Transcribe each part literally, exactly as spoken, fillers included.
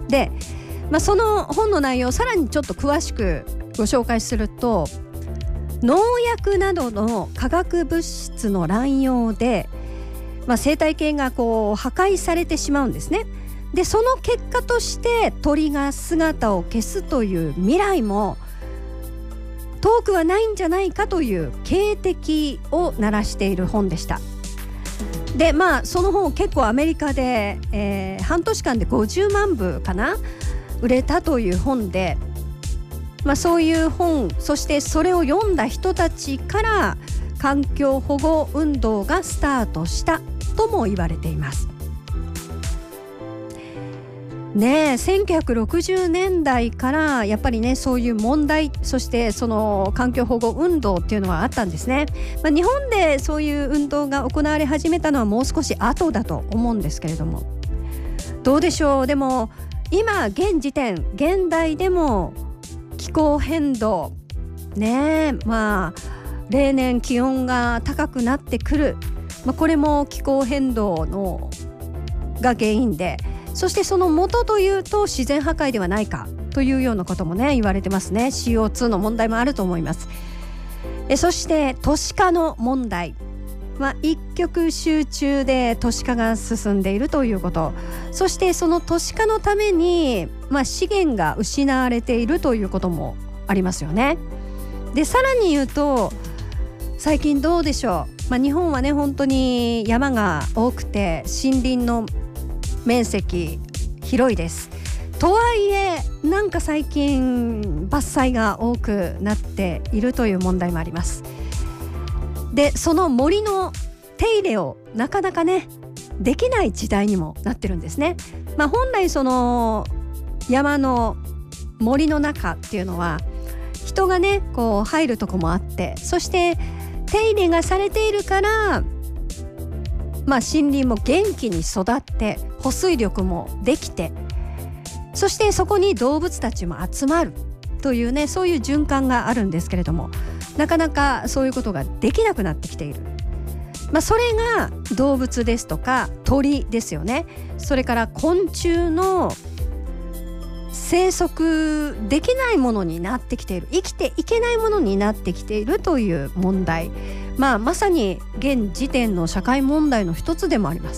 で、まあ、その本の内容をさらにちょっと詳しくご紹介すると、農薬などの化学物質の乱用で、まあ、生態系がこう破壊されてしまうんですね。でその結果として鳥が姿を消すという未来も遠くはないんじゃないかという警笛を鳴らしている本でした。でまあその本結構アメリカで、えー、半年間でごじゅうまんぶかな売れたという本で、まあ、そういう本、そしてそれを読んだ人たちから環境保護運動がスタートしたとも言われていますね。えせんきゅうひゃくろくじゅうねんだいからやっぱりねそういう問題、そしてその環境保護運動っていうのはあったんですね。まあ、日本でそういう運動が行われ始めたのはもう少し後だと思うんですけれども、どうでしょう。でも今現時点現代でも気候変動ねえ、まあ例年気温が高くなってくる、まあ、これも気候変動のが原因で、そしてその元というと自然破壊ではないかというようなこともね言われてますね。 シーオーツー の問題もあると思います。えそして都市化の問題、まあ、一極集中で都市化が進んでいるということ、そしてその都市化のために、まあ、資源が失われているということもありますよね。でさらに言うと最近どうでしょう、まあ、日本はね本当に山が多くて森林の面積広いです。とはいえなんか最近伐採が多くなっているという問題もあります。でその森の手入れをなかなかねできない時代にもなってるんですね。まあ、本来その山の森の中っていうのは人がねこう入るとこもあって、そして手入れがされているから、まあ、森林も元気に育って保水力もできて、そしてそこに動物たちも集まるというねそういう循環があるんですけれども、なかなかそういうことができなくなってきている。まあ、それが動物ですとか鳥ですよね。それから昆虫の生息できないものになってきている、生きていけないものになってきているという問題、まあ、まさに現時点の社会問題の一つでもあります。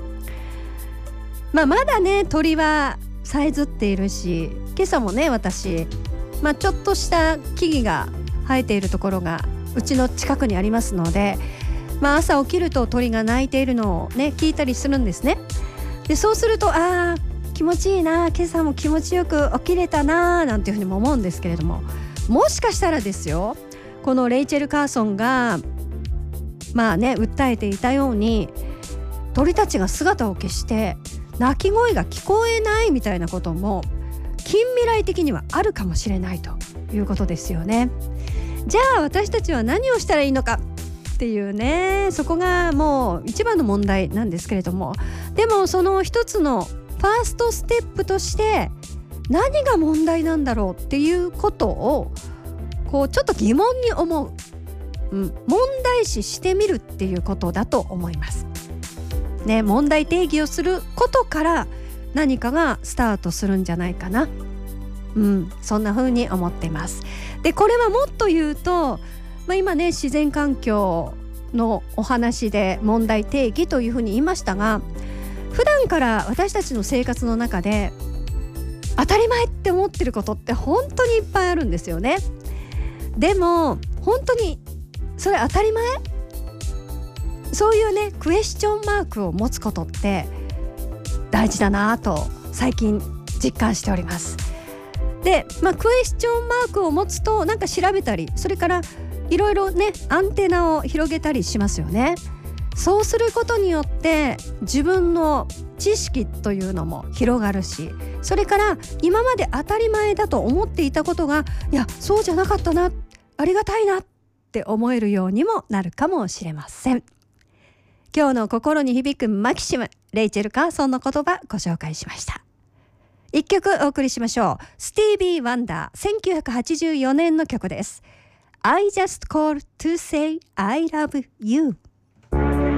まあ、まだね鳥はさえずっているし、今朝もね私、まあ、ちょっとした木々が生えているところがうちの近くにありますので、まあ、朝起きると鳥が鳴いているのをね聞いたりするんですね。でそうするとあー気持ちいいな、今朝も気持ちよく起きれたななんていうふうにも思うんですけれども、もしかしたらですよ、このレイチェル・カーソンがまあね訴えていたように鳥たちが姿を消して鳴き声が聞こえないみたいなことも近未来的にはあるかもしれないということですよね。じゃあ私たちは何をしたらいいのかっていうね、そこがもう一番の問題なんですけれども、でもその一つのファーストステップとして何が問題なんだろうっていうことをこうちょっと疑問に思う、うん、問題視してみるっていうことだと思いますね。問題定義をすることから何かがスタートするんじゃないかな、うん、そんな風に思っています。でこれはもっと言うと、まあ、今ね自然環境のお話で問題定義というふうに言いましたが、普段から私たちの生活の中で当たり前って思ってることって本当にいっぱいあるんですよね。でも本当にそれ当たり前？そういうねクエスチョンマークを持つことって大事だなと最近実感しております。で、まあ、クエスチョンマークを持つとなんか調べたり、それからいろいろねアンテナを広げたりしますよね。そうすることによって自分の知識というのも広がるし、それから今まで当たり前だと思っていたことがいやそうじゃなかったな、ありがたいなって思えるようにもなるかもしれません。今日の心に響くマキシム、レイチェル・カーソンの言葉ご紹介しました。一曲お送りしましょう。スティービー・ワンダー、せんきゅうひゃくはちじゅうよねんの曲です。I just called to say I love you。